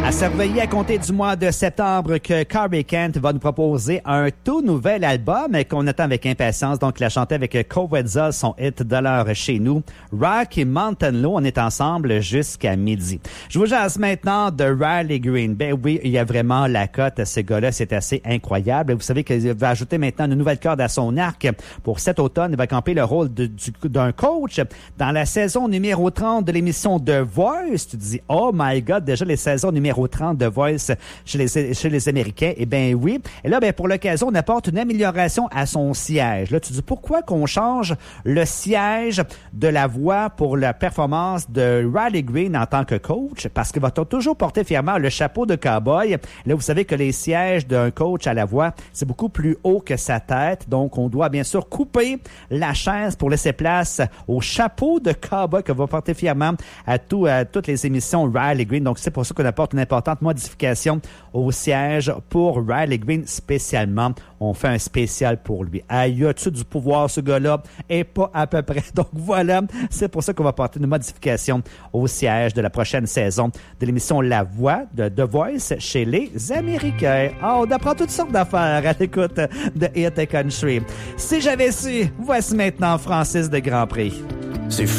À surveiller à compter du mois de septembre que Carrie Kent va nous proposer un tout nouvel album qu'on attend avec impatience. Donc, il a chanté avec Cowetza, son hit de l'heure chez nous. Rock et Mountain Low, on est ensemble jusqu'à midi. Je vous jase maintenant de Riley Green. Ben oui, il y a vraiment la cote. Ce gars-là, c'est assez incroyable. Vous savez qu'il va ajouter maintenant une nouvelle corde à son arc. Pour cet automne, il va camper le rôle d'un coach dans la saison numéro 30 de l'émission The Voice. Tu te dis, oh my God, déjà les saisons numéro 30 de Voice chez les Américains. Eh bien, oui. Et là, ben, pour l'occasion, on apporte une amélioration à son siège. Là, tu dis, pourquoi qu'on change le siège de la voix pour la performance de Riley Green en tant que coach? Parce qu'il va toujours porter fièrement le chapeau de cowboy. Là, vous savez que les sièges d'un coach à la voix, c'est beaucoup plus haut que sa tête. Donc, on doit bien sûr couper la chaise pour laisser place au chapeau de cowboy que va porter fièrement à toutes les émissions Riley Green. Donc, c'est pour ça qu'on apporte une importante modification au siège pour Riley Green spécialement. On fait un spécial pour lui. Aïe, a-tu du pouvoir, ce gars-là? Et pas à peu près. Donc voilà, c'est pour ça qu'on va apporter une modification au siège de la prochaine saison de l'émission La Voix de The Voice chez les Américains. Oh, on apprend toutes sortes d'affaires à l'écoute de Hit Country. Si j'avais su, voici maintenant Francis de Grandpré. C'est